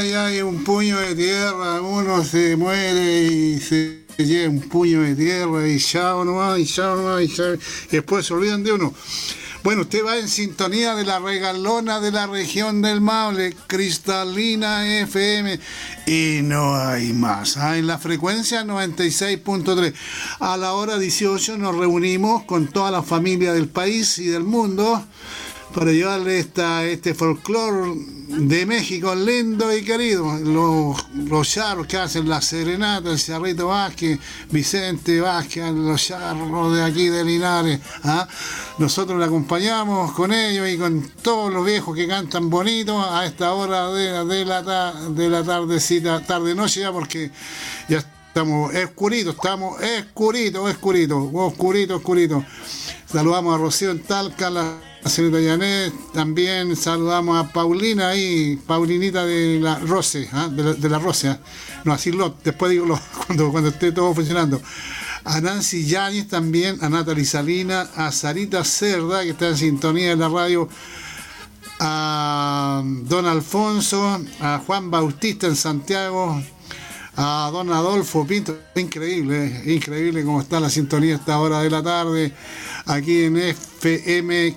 hay un puño de tierra, uno se muere y se lleva un puño de tierra y chao nomás, y chao nomás, y después se olvidan de uno. Bueno, usted va en sintonía de la regalona de la región del Maule, Cristalina FM, y no hay más. En la frecuencia 96.3. A la hora 18 nos reunimos con toda la familia del país y del mundo para llevarle este folclore de México lindo y querido. Los charros que hacen la serenata, el Charrito Vázquez, Vicente Vázquez, los charros de aquí de Linares. Nosotros le acompañamos con ellos y con todos los viejos que cantan bonito a esta hora de la tardecita, tarde-noche ya, porque ya estamos oscurito. Saludamos a Rocío en Talca, la señorita Janet, también saludamos a Paulina ahí, Paulinita de la Rose, de la Rose, no, así después digo cuando esté todo funcionando. A Nancy Yáñez también, a Natalie Salina, a Sarita Cerda, que está en sintonía de la radio, a Don Alfonso, a Juan Bautista en Santiago, a Don Adolfo Pinto. Increíble cómo está la sintonía a esta hora de la tarde, aquí en FM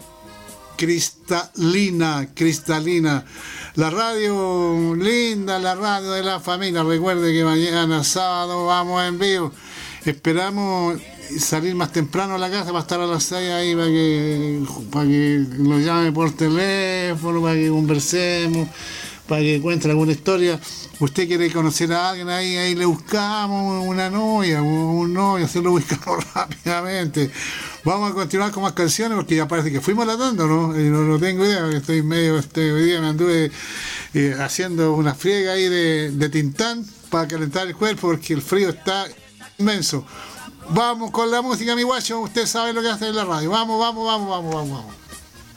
Cristalina, la radio linda, la radio de la familia. Recuerde que mañana sábado vamos en vivo. Esperamos salir más temprano a la casa para estar a las 6 ahí, para que nos llame por teléfono, para que conversemos, para que cuente alguna historia. Usted quiere conocer a alguien ahí le buscamos una novia, un novio, se lo buscamos rápidamente. Vamos a continuar con más canciones porque ya parece que fuimos latando, ¿no? No tengo idea, estoy medio, hoy día me anduve haciendo una friega ahí de Tintán para calentar el cuerpo porque el frío está inmenso. Vamos con la música, mi guacho, usted sabe lo que hace en la radio. Vamos.